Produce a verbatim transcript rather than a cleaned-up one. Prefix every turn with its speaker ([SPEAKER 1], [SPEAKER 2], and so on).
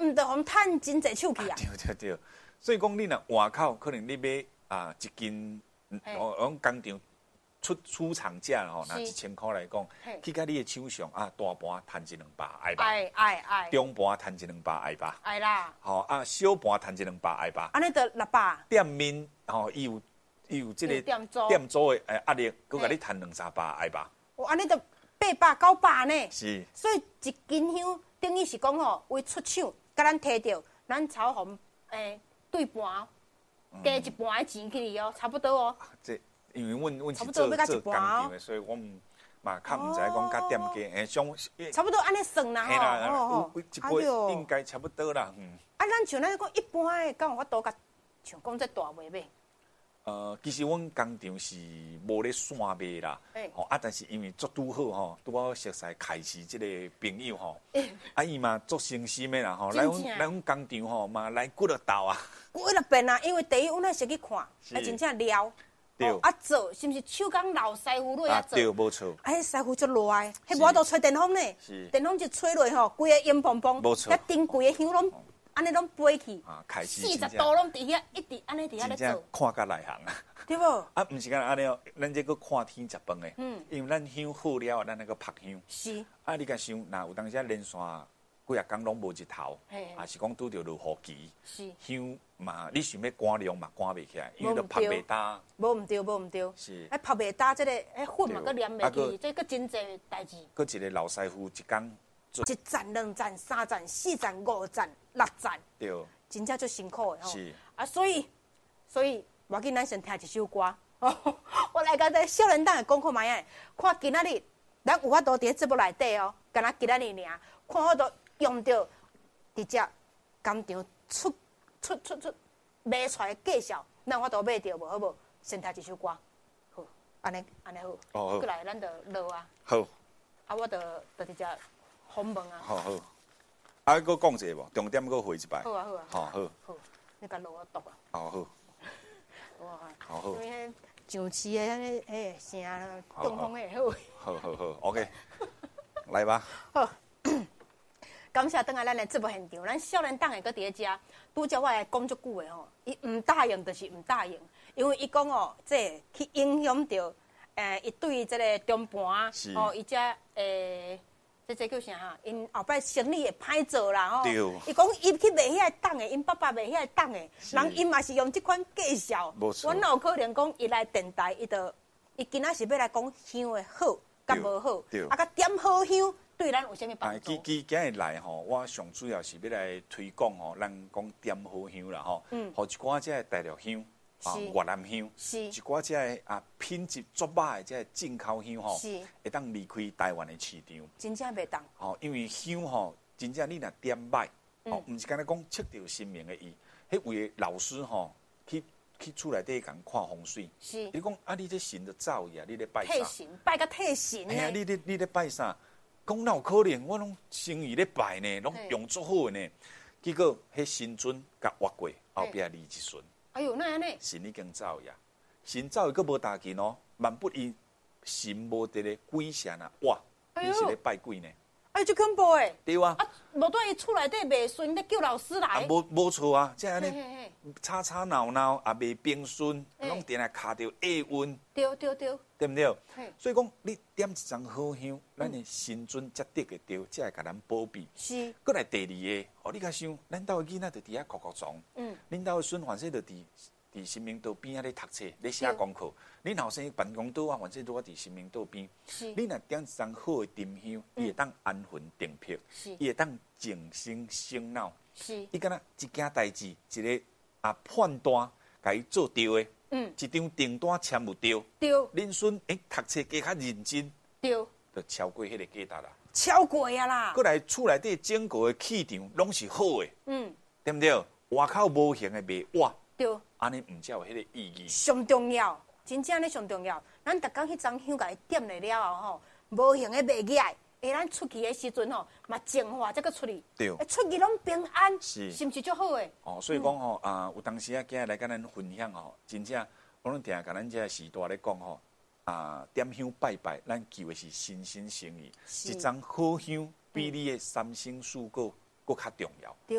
[SPEAKER 1] 唔得互趁真侪手气啊。
[SPEAKER 2] 对对对，所以讲你若外口可能你买啊一斤，哦，用工厂出出厂价吼，拿一千块来讲，去到你的手上啊，大盘赚一两百，爱吧？
[SPEAKER 1] 爱爱爱。
[SPEAKER 2] 中盘赚一两百，爱吧？
[SPEAKER 1] 爱啦。
[SPEAKER 2] 吼啊，小盘赚一两百，爱吧？
[SPEAKER 1] 安尼得六百。
[SPEAKER 2] 店面吼，伊有伊有即个
[SPEAKER 1] 店租
[SPEAKER 2] 店租的诶压力，佮甲你赚两三百，爱吧？
[SPEAKER 1] 哦，安尼得八百九百呢。
[SPEAKER 2] 是。
[SPEAKER 1] 所以一斤香等于是讲吼，为出厂，甲咱摕到，咱炒红诶对盘，加一半的钱去哩哦，差不多哦。
[SPEAKER 2] 这因为阮阮是
[SPEAKER 1] 做
[SPEAKER 2] 做
[SPEAKER 1] 做
[SPEAKER 2] 工厂的，所以我唔嘛较唔知讲甲店家诶，像
[SPEAKER 1] 差不多安尼算啦
[SPEAKER 2] 吼，有一杯应该差不多啦。嗯。
[SPEAKER 1] 啊，咱像咱讲一般诶，敢有法度甲像讲这大卖卖？
[SPEAKER 2] 呃，其实阮工厂是无咧线卖啦，吼啊，但是因为做拄好吼，拄好熟悉开始即个朋友吼，啊伊嘛做诚心的啦吼，来阮来阮工厂吼嘛来几落道啊，
[SPEAKER 1] 几落遍啊，因为第一阮爱先去看，啊真正了，
[SPEAKER 2] 对，
[SPEAKER 1] 啊做是毋是手工老师傅落遐做？
[SPEAKER 2] 对，无错。
[SPEAKER 1] 啊，迄师傅足热爱，迄无法度吹电风呢，电风一吹落吼，规个烟蓬蓬，
[SPEAKER 2] 无错，
[SPEAKER 1] 遐顶规个香拢。安尼拢飞去，
[SPEAKER 2] 啊，开始
[SPEAKER 1] 四十度拢伫遐，一直安尼伫遐咧做，
[SPEAKER 2] 看甲内行啊，
[SPEAKER 1] 对无？
[SPEAKER 2] 啊，毋是干安尼哦，咱这个看天食饭的，嗯，因为咱香好了，咱那个拍香，
[SPEAKER 1] 是。
[SPEAKER 2] 啊，你甲想，若有当时连续几啊工拢无日头，啊是讲拄着落雨期，
[SPEAKER 1] 是
[SPEAKER 2] 香嘛，你想要赶量嘛，赶袂起来，因为都拍袂大。
[SPEAKER 1] 无毋对，无毋对。
[SPEAKER 2] 是。
[SPEAKER 1] 哎，拍袂大，这个哎粉嘛，佮黏袂去，这个真侪代志。
[SPEAKER 2] 佮一个老师傅一工做
[SPEAKER 1] 一站、两站、三站、四站、五站、六站。
[SPEAKER 2] 对。
[SPEAKER 1] 真正足辛苦的吼，
[SPEAKER 2] 是
[SPEAKER 1] 啊，所以所以我紧咱先听一首歌，我来甲这少年党的讲看卖啊，看今仔日咱有法度伫节目内底哦，敢若今仔日尔，看法度用着伫只工厂出出出出卖出来的介绍，咱有法度买着无好无？先听一首歌，好，安尼安尼好，
[SPEAKER 2] 哦好，
[SPEAKER 1] 过来咱就落啊，
[SPEAKER 2] 好，
[SPEAKER 1] 啊我就就伫只访问啊，
[SPEAKER 2] 好好。啊，搁讲一个无，重点搁回一摆。
[SPEAKER 1] 好啊，好啊。
[SPEAKER 2] 好好。
[SPEAKER 1] 好，你甲落我读啊。
[SPEAKER 2] 好好。
[SPEAKER 1] 哇，
[SPEAKER 2] 好好。
[SPEAKER 1] 因为迄上市的迄个迄个声，东风的好。
[SPEAKER 2] 好好好 ，OK， 来吧。
[SPEAKER 1] 好，感谢登来咱的节目现场，咱少年党的搁伫咧遮，拄则我来讲足久的吼，伊唔答应就是唔答应，因为伊讲哦，这去影响到诶，伊对这个中盘哦，伊只诶。这这叫啥哈？因后摆生意会歹做啦吼。
[SPEAKER 2] 对。
[SPEAKER 1] 伊讲伊去卖遐个档的，因爸爸卖遐个档的，人伊嘛是用这款介绍。
[SPEAKER 2] 无错。
[SPEAKER 1] 我哪有可能讲伊来电台，伊就伊今仔是要来讲香的好，甲无好，啊，甲点好香，对咱有啥物帮助？
[SPEAKER 2] 基基今日来吼，我上主要是要来推广吼，咱讲点好香啦吼，嗯，和一寡即个大陆香。啊，越南香，是一寡即个啊品质足歹的即个进口香吼，是会当离开台湾的市场，
[SPEAKER 1] 真正袂当。
[SPEAKER 2] 哦，因为香吼，真正你若点歹，哦，毋是干那讲测着新名的伊，迄位老师吼去去厝内底共看风水，是，你讲啊，你这神就走去啊，你咧拜啥？
[SPEAKER 1] 退神，拜个退神。
[SPEAKER 2] 哎呀，你咧你咧拜啥？讲哪有可能？我拢生意咧拜呢，拢用足好呢。结果迄神尊甲越过，后壁离一顺。
[SPEAKER 1] 哎呦，那安尼
[SPEAKER 2] 神已经走呀，神走又佫无大劲哦，万不因神无伫咧鬼神啊，哇，你是咧拜鬼呢？
[SPEAKER 1] 哎，就恐怖诶！
[SPEAKER 2] 对啊，
[SPEAKER 1] 啊，无对伊厝内底袂顺，咧叫老师来。
[SPEAKER 2] 啊，无无错啊，即安尼吵吵闹闹，也袂平顺，拢定来卡着下温。
[SPEAKER 1] 对对对，
[SPEAKER 2] 对不对？所以讲，你点一张好香，咱的神尊才得个着，才会甲咱保庇。是。过来第二个，哦，你甲想，咱兜的囡仔就伫遐哭哭撞，嗯，恁兜的孙反正就伫伫新明道边仔咧读册，咧写功课。恁后生办公桌啊，反正都伫新明道边。是。你若点一张好的沉香，伊会当安魂定魄，是，伊会当静心醒脑。是。伊敢若一件代志，一个啊判断，甲伊做对的。嗯，一张订单签有对，对，恁孙诶读册加较认真，对，就超过迄个价值啦，
[SPEAKER 1] 超过啊啦。过
[SPEAKER 2] 来厝内底整个的气场拢是好的，嗯，对不对？外口无形的卖哇，对，安尼唔才有迄个意义。上重要，真正咧上重要。咱逐工迄张香甲伊点来了后吼，无形的卖起来，诶，咱出去的时阵吼，嘛净化才个出去，对，出去拢平安，是，是毋是足好诶？哦，所以讲吼啊，有当时啊，今日来甲咱分享吼，真正我拢定甲咱这时代咧讲吼啊，点香拜拜，咱求的是心心诚意，一张好香比你的三星四果搁较重要。